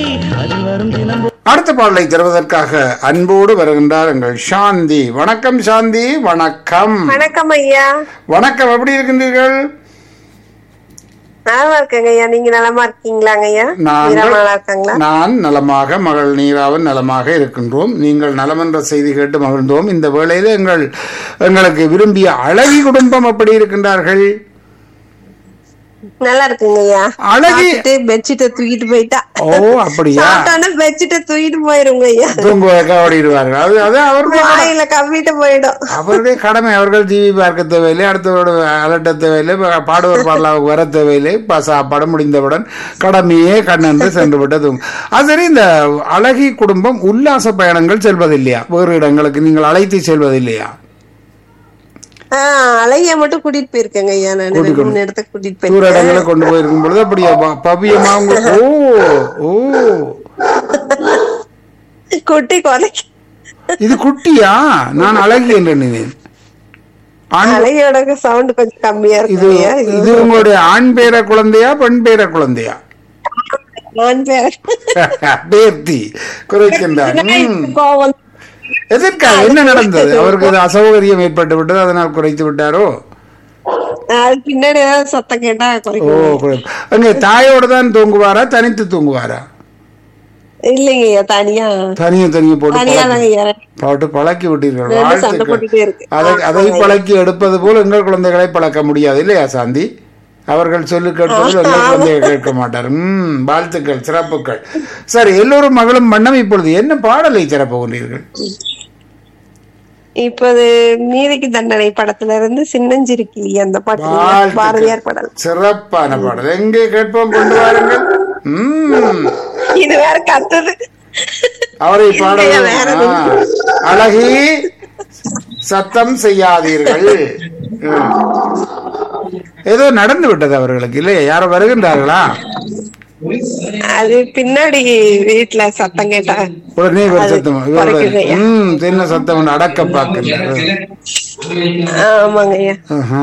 அடுத்த பாடலை தருவதற்காக அன்போடு வருகின்றார் எங்கள் சாந்தி. வணக்கம் சாந்தி. வணக்கம். வணக்கம் ஐயா. வணக்கம். எப்படி இருக்கின்றீர்கள்? நலமா இருக்கேங்க ஐயா. நீங்க நலமா இருக்கீங்களாங்க ஐயா? நல்லா இருக்காங்களா? நான் நலமாக, மகள் நீராவன் நலமாக இருக்கின்றோம். நீங்கள் நலம் என்ற செய்தி கேட்டு மகிழ்ந்தோம். இந்த வேளையில எங்களுக்கு விரும்பிய அழகி குடும்பம் எப்படி இருக்கின்றார்கள்? நல்லா இருக்குங்க ஐயா. அழகி பெட்ஷீட்டை தூக்கிட்டு போயிட்டா. ஓ அப்படியா? பெட்ஷீட்டை தூக்கிட்டு போயிருங்க ஐயா. தூங்குவதற்காக ஓடிடுவார்கள். அது அவருடைய வாயில கவ்விட்டு போயிடும். அவருடைய கடமை. அவர்கள் டிவி பார்க்க தேவையில்லை, அடுத்தவரோட அலட்ட தேவையில்லை, பாடுவர் பாடலாவுக்கு வர தேவையில்லை. சாப்பாடு முடிந்தவுடன் கடமையே கண்ணென்று சென்று விட்டது. அது சரி, இந்த அழகி குடும்பம் உல்லாச பயணங்கள் செல்வதில்லையா? வேறு இடங்களுக்கு நீங்கள் அழைத்து செல்வதில்லையா? அழகிய மட்டும் கூட்டிட்டு போயிருக்கேங்க ஐயா. நான் இடத்துக்கு கூட்டிட்டு தூர இடங்களை கொண்டு போயிருக்கும் பொழுது அப்படியா பவியமா உங்களுக்கு? ஓ ஓ, குட்டி குறைக்கு. இது குட்டியா? நான் அழகி என்று நினைத்தேன். அழகியோட சவுண்ட் கொஞ்சம் கம்மியா இருக்கு. இது உங்களுடைய ஆண் பேர குழந்தையா பெண் பேர குழந்தையா? ஆண் பேர. பேத்தி குறைக்கின்றார். எதற்காக? என்ன நடந்தது? அவருக்கு அசௌகரியம் ஏற்பட்டு விட்டது, அதனால் குறைத்து விட்டாரோ? பின்னாடி சத்தம் கேட்டா அங்க தாயோட தான் தூங்குவாரா, தனித்து தூங்குவாரா? இல்லைங்க, தனியா போட்டு பழக்கி விட்டீர்கள். அதை பழக்கி எடுப்பது போல் எங்கள் குழந்தைகளை பழக்க முடியாது இல்லையா சாந்தி? அவர்கள் சொல்லு கேட்பதில் எங்கள் குழந்தைகள் கேட்க மாட்டார். வாழ்த்துக்கள், சிறப்புகள். சரி, எல்லோரும் மகளும் வண்ணம். இப்பொழுது என்ன பாடலை சிறப்புகிறீர்கள்? இப்போது நீதிக்கு தண்டனை படத்துல இருந்து சின்னஞ்சிருக்கிளி அந்த பாட்டு, பாரதியார் பாடல். சிறப்பான பாடல். எங்கே கேட்போம், கொண்டு வாருங்கள். இது வேற கத்துது. அவரை பாட. அழகி, சத்தம் செய்யாதீர்கள். ஏதோ நடந்து விட்டது அவர்களுக்கு இல்லையா? யாரோ வருகின்றார்களா? அது பின்னாடி வீட்டுல சத்தம் கேட்டா உடனே சத்தம். என்ன சத்தம்? அடக்க பாக்குறீங்க? ஆமாங்க ஐயா.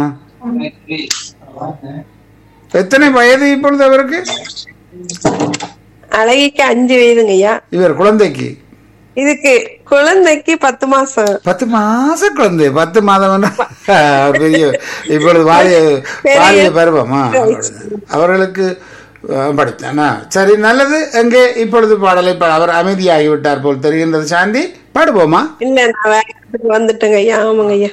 எத்தனை வயது இப்பொழுது அவருக்கு? அழகிக்கு 5 வயதுங்க ஐயா. இவர் குழந்தைக்கு? இதுக்கு குழந்தைக்கு 10 மாசம். 10 மாச குழந்தை. 10 மாதம் பெரிய. இப்பொழுது வாலிய பருவமா அவர்களுக்கு படித்தானா? சரி, நல்லது. எங்கே இப்பொழுது பாடலை அவர் அமைதியாகிவிட்டார் போல் தெரிகின்றது. சாந்தி, பாடுவோமா? இல்ல, நான் வேகத்துக்கு வந்துட்டேங்க ஐயா. ஆமாங்க ஐயா.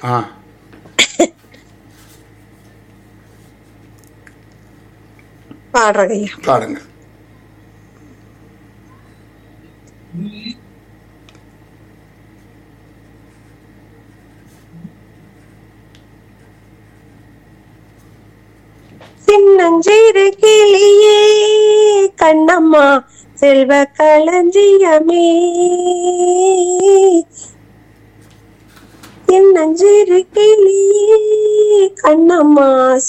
பாடுறேங்க ஐயா. பாடுங்க. சின்னஞ்சிறு கிளியே கண்ணம்மா செல்வ களஞ்சியமே, சின்னஞ்சிறு கிளியே கண்ணம்மா